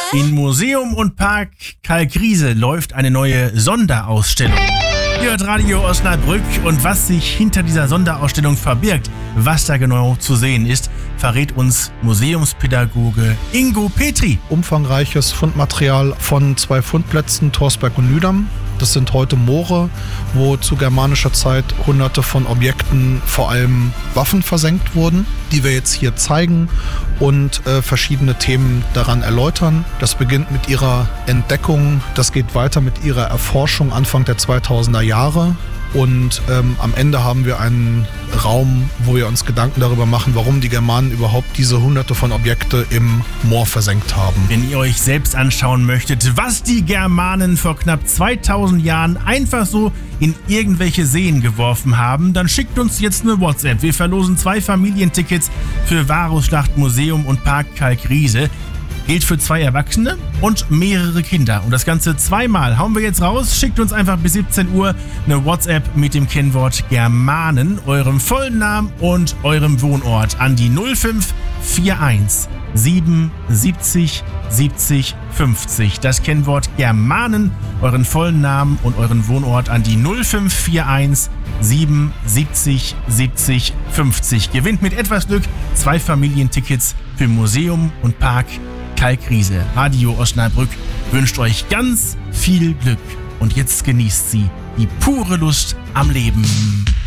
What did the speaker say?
In Museum und Park Kalkriese läuft eine neue Sonderausstellung. Ihr hört Radio Osnabrück und was sich hinter dieser Sonderausstellung verbirgt, was da genau zu sehen ist, verrät uns Museumspädagoge Ingo Petri. Umfangreiches Fundmaterial von 2 Fundplätzen, Torsberg und Nüdam. Das sind heute Moore, wo zu germanischer Zeit hunderte von Objekten, vor allem Waffen, versenkt wurden, die wir jetzt hier zeigen und verschiedene Themen daran erläutern. Das beginnt mit ihrer Entdeckung, das geht weiter mit ihrer Erforschung Anfang der 2000er Jahre. Und am Ende haben wir einen Raum, wo wir uns Gedanken darüber machen, warum die Germanen überhaupt diese hunderte von Objekte im Moor versenkt haben. Wenn ihr euch selbst anschauen möchtet, was die Germanen vor knapp 2000 Jahren einfach so in irgendwelche Seen geworfen haben, dann schickt uns jetzt eine WhatsApp. Wir verlosen 2 Familientickets für Varusschlacht Museum und Park Kalkriese. Gilt für 2 Erwachsene und mehrere Kinder. Und das Ganze 2-mal hauen wir jetzt raus. Schickt uns einfach bis 17 Uhr eine WhatsApp mit dem Kennwort Germanen, eurem vollen Namen und eurem Wohnort an die 0541 77 70 50. Das Kennwort Germanen, euren vollen Namen und euren Wohnort an die 0541 77 70 50. Gewinnt mit etwas Glück 2 Familientickets für Museum und Park Kalkriese. Radio Osnabrück wünscht euch ganz viel Glück und jetzt genießt sie die pure Lust am Leben.